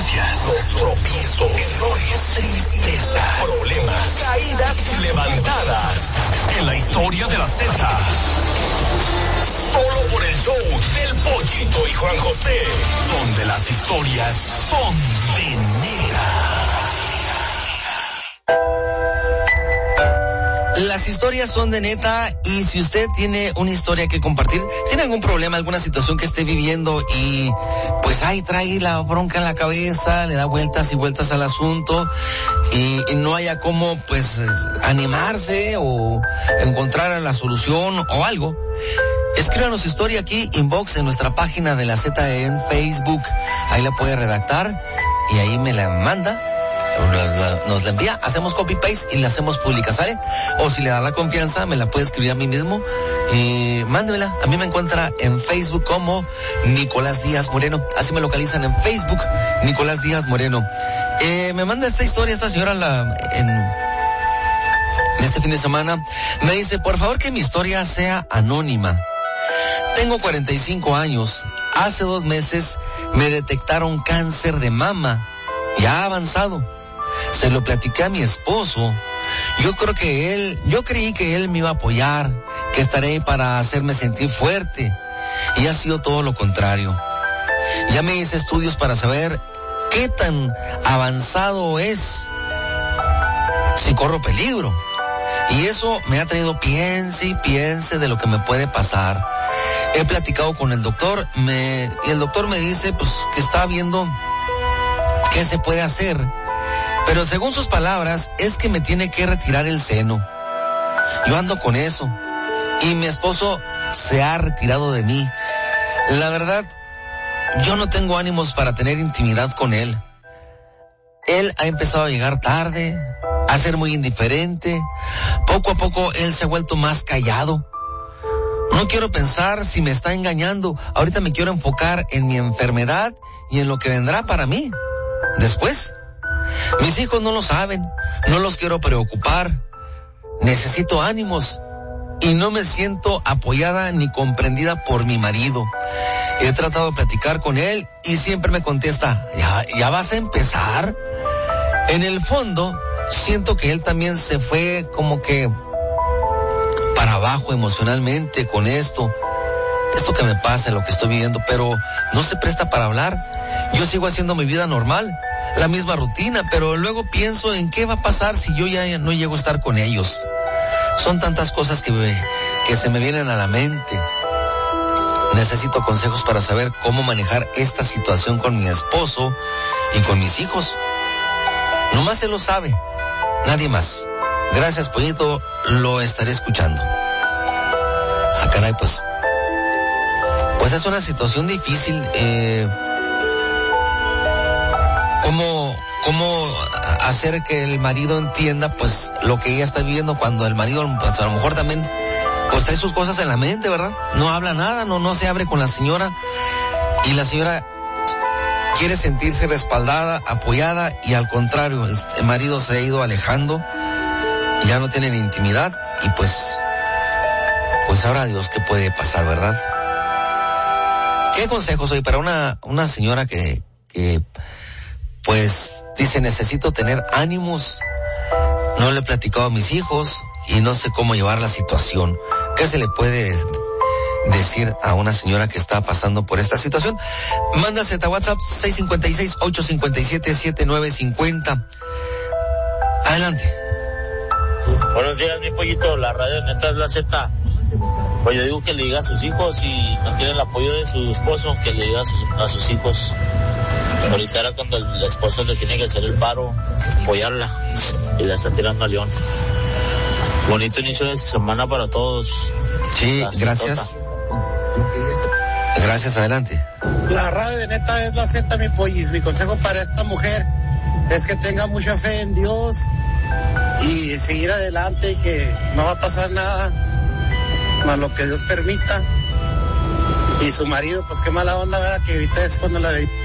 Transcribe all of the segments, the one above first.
carencias, los tropiezos, errores, tristeza, problemas, caídas y levantadas. En la historia de la Z. Solo por el show del Pollito y Juan José, donde las historias son de neta. Las historias son de neta, y si usted tiene una historia que compartir, tiene algún problema, alguna situación que esté viviendo y pues ahí trae la bronca en la cabeza, le da vueltas y vueltas al asunto y no haya cómo pues animarse o encontrar la solución o algo, escríbanos su historia aquí, inbox en nuestra página de la Z en Facebook, ahí la puede redactar y ahí me la manda. Nos la envía, hacemos copy-paste y la hacemos pública, ¿sale? O si le da la confianza, me la puede escribir a mí mismo y mándemela. A mí me encuentra en Facebook como Nicolás Díaz Moreno. Así me localizan en Facebook, Nicolás Díaz Moreno. Me manda esta historia esta señora en este fin de semana. Me dice, por favor que mi historia sea anónima. Tengo 45 años. Hace 2 meses me detectaron cáncer de mama. Ya avanzado. Se lo platiqué a mi esposo. Yo creí que él me iba a apoyar, que estaré ahí para hacerme sentir fuerte. Y ha sido todo lo contrario. Ya me hice estudios para saber qué tan avanzado es, si corro peligro. Y eso me ha traído piense y piense de lo que me puede pasar. He platicado con el doctor, y el doctor me dice pues que está viendo qué se puede hacer. Pero según sus palabras, es que me tiene que retirar el seno. Yo ando con eso. Y mi esposo se ha retirado de mí. La verdad, yo no tengo ánimos para tener intimidad con él. Él ha empezado a llegar tarde, a ser muy indiferente. Poco a poco él se ha vuelto más callado. No quiero pensar si me está engañando. Ahorita me quiero enfocar en mi enfermedad y en lo que vendrá para mí después. Mis hijos no lo saben, no los quiero preocupar. Necesito ánimos y no me siento apoyada ni comprendida por mi marido. He tratado de platicar con él y siempre me contesta, ¿ya vas a empezar? En el fondo, siento que él también se fue como que para abajo emocionalmente con esto que me pasa, lo que estoy viviendo, pero no se presta para hablar. Yo sigo haciendo mi vida normal, la misma rutina, pero luego pienso en qué va a pasar si yo ya no llego a estar con ellos. Son tantas cosas que se me vienen a la mente. Necesito consejos para saber cómo manejar esta situación con mi esposo y con mis hijos. Nomás él lo sabe, nadie más. Gracias, Pollito, lo estaré escuchando. Caray, pues es una situación difícil. ¿Cómo hacer que el marido entienda pues lo que ella está viviendo cuando el marido pues a lo mejor también pues trae sus cosas en la mente, ¿verdad? No habla nada, no se abre con la señora, y la señora quiere sentirse respaldada, apoyada, y al contrario, el marido se ha ido alejando, ya no tienen intimidad, y pues sabrá Dios qué puede pasar, ¿verdad? ¿Qué consejos hoy para una señora que pues dice, necesito tener ánimos, no le he platicado a mis hijos y no sé cómo llevar la situación? ¿Qué se le puede decir a una señora que está pasando por esta situación? Mándase a WhatsApp 656-857-7950. Adelante. Buenos días, mi Pollito, la radio neta es la Z. Pues yo digo que le diga a sus hijos, si no tiene el apoyo de su esposo, que le diga a sus hijos. Ahorita era cuando el esposo le tiene que hacer el paro, apoyarla, y la está tirando a León. Bonito inicio de semana para todos. Sí, gracias. Gracias, adelante. La radio de neta es la Z, mi Pollis. Mi consejo para esta mujer es que tenga mucha fe en Dios y seguir adelante, y que no va a pasar nada más lo que Dios permita. Y su marido, pues qué mala onda, ¿verdad? Que ahorita es cuando la de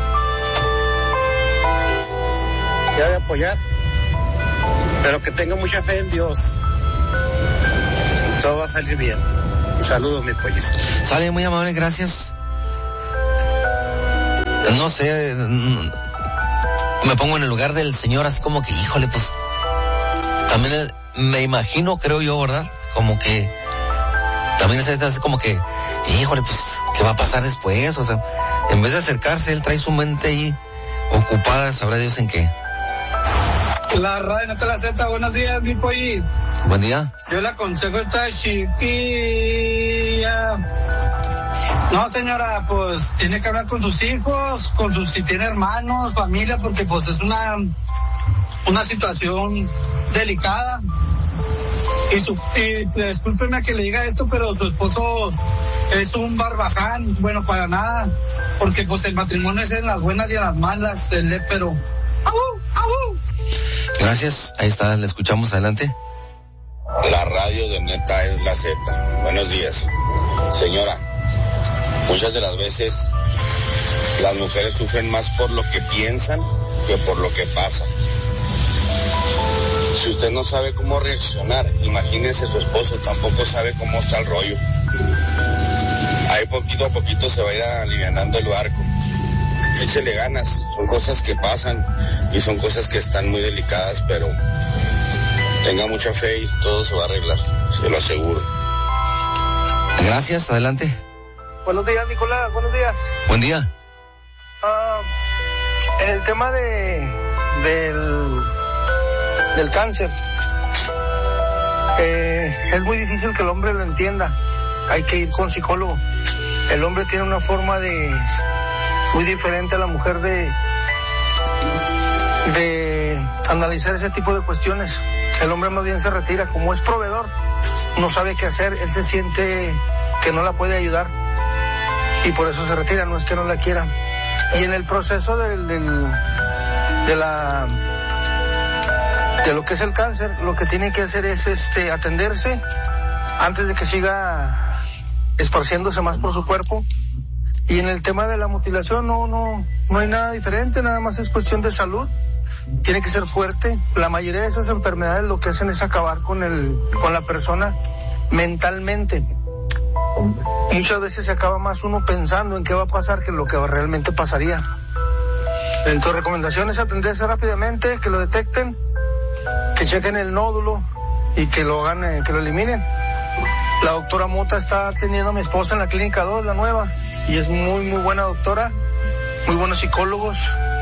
apoyar, pero que tenga mucha fe en Dios. Todo va a salir bien. Un saludo, mi Pollis. Sale, muy amable, gracias. No sé, me pongo en el lugar del señor, así como que, híjole, pues, también me imagino, creo yo, ¿verdad? Como que, también es así como que, híjole, pues, ¿qué va a pasar después? O sea, en vez de acercarse, él trae su mente ahí ocupada, sabrá Dios en qué. La radio no te la acepta. Buenos días, mi pollo. Buen día. Yo le aconsejo a esta chiquilla. No, señora, pues tiene que hablar con sus hijos, si tiene hermanos, familia, porque pues es una situación delicada. Y discúlpeme que le diga esto, pero su esposo es un barbaján, bueno, para nada, porque pues el matrimonio es en las buenas y en las malas, pero... Gracias, ahí está, le escuchamos, adelante. La radio de Neta es la Z. Buenos días. Señora, muchas de las veces las mujeres sufren más por lo que piensan que por lo que pasa. Si usted no sabe cómo reaccionar, imagínese su esposo, tampoco sabe cómo está el rollo. Ahí poquito a poquito se va a ir alivianando el barco. Échele ganas, son cosas que pasan y son cosas que están muy delicadas, pero tenga mucha fe y todo se va a arreglar, se lo aseguro. Gracias, adelante. Buenos días, Nicolás, buenos días. Buen día. En el tema del cáncer, es muy difícil que el hombre lo entienda, hay que ir con psicólogo. El hombre tiene una forma muy diferente a la mujer de analizar ese tipo de cuestiones. El hombre más bien se retira, como es proveedor, no sabe qué hacer, él se siente que no la puede ayudar y por eso se retira, no es que no la quiera. Y en el proceso de lo que es el cáncer, lo que tiene que hacer es atenderse antes de que siga esparciéndose más por su cuerpo. Y en el tema de la mutilación no hay nada diferente, nada más es cuestión de salud. Tiene que ser fuerte. La mayoría de esas enfermedades lo que hacen es acabar con la persona mentalmente. Muchas veces se acaba más uno pensando en qué va a pasar que lo que realmente pasaría. Entonces, recomendación es atenderse rápidamente, que lo detecten, que chequen el nódulo y que lo hagan, que lo eliminen. La doctora Mota está atendiendo a mi esposa en la clínica 2, la nueva, y es muy muy buena doctora, muy buenos psicólogos.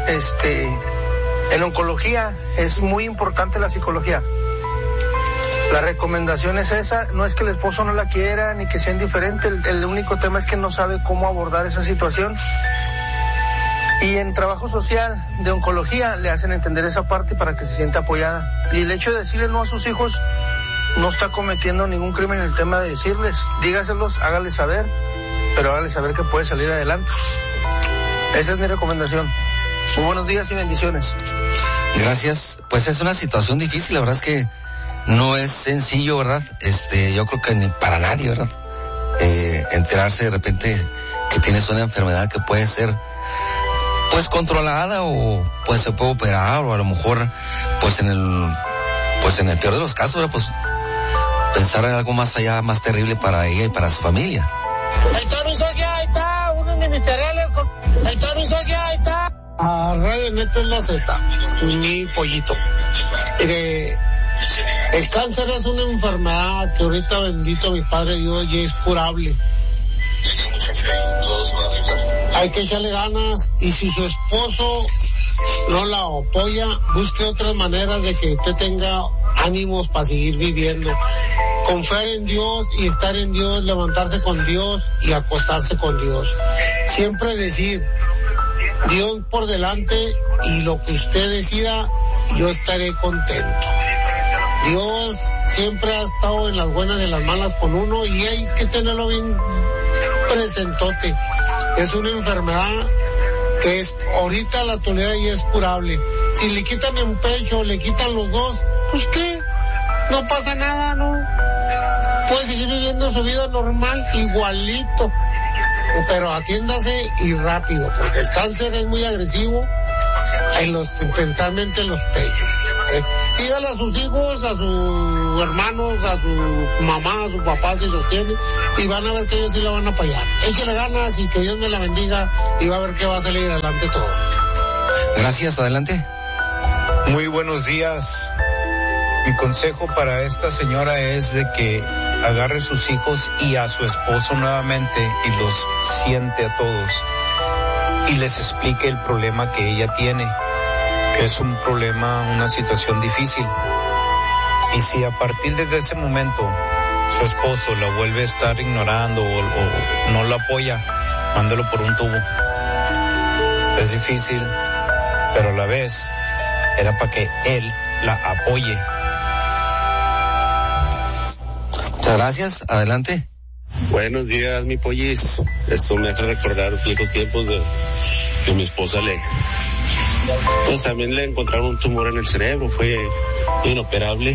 En oncología es muy importante la psicología. La recomendación es esa, no es que el esposo no la quiera ni que sea indiferente, el único tema es que no sabe cómo abordar esa situación. Y en trabajo social de oncología le hacen entender esa parte para que se sienta apoyada. Y el hecho de decirle no a sus hijos, no está cometiendo ningún crimen en el tema de decirles, dígaselos, hágales saber, pero hágales saber que puede salir adelante. Esa es mi recomendación. Muy buenos días y bendiciones. Gracias. Pues es una situación difícil, la verdad es que no es sencillo, ¿verdad? Yo creo que ni para nadie, ¿verdad? Enterarse de repente que tienes una enfermedad que puede ser pues controlada o pues se puede operar o a lo mejor pues en el peor de los casos, ¿verdad? Pues pensar en algo más allá, más terrible para ella y para su familia. Ahí está mi socia, ahí está, unos ministeriales, ahí está mi socia, ahí está. A Radio Neta es la Z, mi pollito. El cáncer es una enfermedad que ahorita, bendito mi Padre Dios, ya es curable. Hay que echarle ganas, y si su esposo no la apoya, busque otras maneras de que usted tenga ánimos para seguir viviendo. Confiar en Dios y estar en Dios, levantarse con Dios y acostarse con Dios. Siempre decir, Dios por delante, y lo que usted decida, yo estaré contento. Dios siempre ha estado en las buenas y en las malas con uno, y hay que tenerlo bien presentote. Es una enfermedad que es ahorita la actualidad y es curable. Si le quitan un pecho, le quitan los dos, pues qué, no pasa nada, ¿no? Puede seguir viviendo su vida normal, igualito. Pero atiéndase y rápido, porque el cáncer es muy agresivo, especialmente en los pechos. Dígale a sus hijos, a sus hermanos, a su mamá, a su papá si los tiene, y van a ver que ellos sí la van a apoyar. Échale ganas y que Dios me la bendiga, y va a ver que va a salir adelante todo. Gracias, adelante. Muy buenos días. Mi consejo para esta señora es de que agarre sus hijos y a su esposo nuevamente y los siente a todos y les explique el problema que ella tiene. Es un problema, una situación difícil. Y si a partir de ese momento su esposo la vuelve a estar ignorando o no la apoya, mándelo por un tubo. Es difícil, pero a la vez era para que él la apoye. Muchas gracias, adelante. Buenos días, mi pollis. Esto me hace recordar los viejos tiempos de mi esposa pues también le encontraron un tumor en el cerebro, fue inoperable.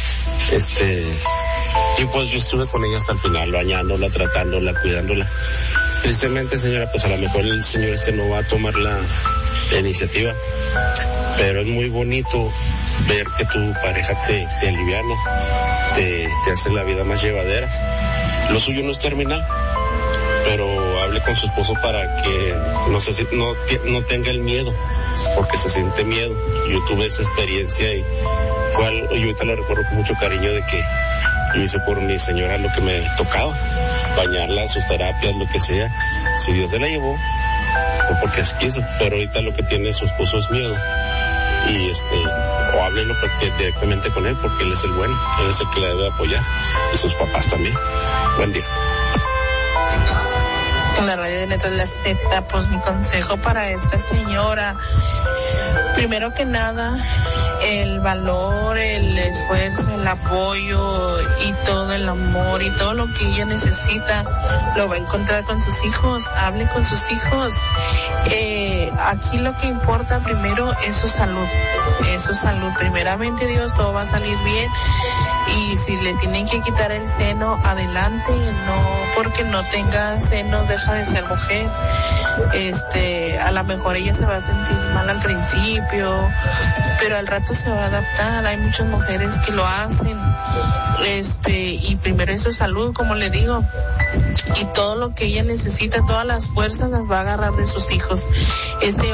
Y pues yo estuve con ella hasta el final, bañándola, tratándola, cuidándola. Tristemente, señora, pues a lo mejor el señor no va a tomar la iniciativa, pero es muy bonito ver que tu pareja te aliviana, te hace la vida más llevadera. Lo suyo no es terminal, pero hable con su esposo para que no tenga el miedo, porque se siente miedo. Yo tuve esa experiencia y fue algo, yo ahorita la recuerdo con mucho cariño de que yo hice por mi señora lo que me tocaba, bañarla, sus terapias, lo que sea. Si Dios se la llevó, fue porque quiso, pero ahorita lo que tiene su esposo es miedo. Y o háblenlo directamente con él, porque él es el bueno, él es el que la debe apoyar, y sus papás también. Buen día. En la radio de Netas La Z, pues mi consejo para esta señora, primero que nada, el valor, el esfuerzo, el apoyo y todo el amor y todo lo que ella necesita lo va a encontrar con sus hijos. Hable con sus hijos. Aquí lo que importa primero es su salud. Primeramente, Dios, todo va a salir bien. Y si le tienen que quitar el seno, adelante. No porque no tenga seno deja de ser mujer. A lo mejor ella se va a sentir mal al principio, pero al rato se va a adaptar. Hay muchas mujeres que lo hacen. Y primero es su salud, como le digo. Y todo lo que ella necesita, todas las fuerzas las va a agarrar de sus hijos. Ese